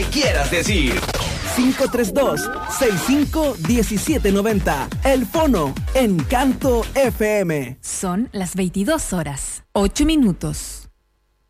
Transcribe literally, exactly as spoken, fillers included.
quieras decir. cinco tres dos, seis cinco uno siete nueve cero. El Fono, Encanto F M. Son las veintidós horas, ocho minutos.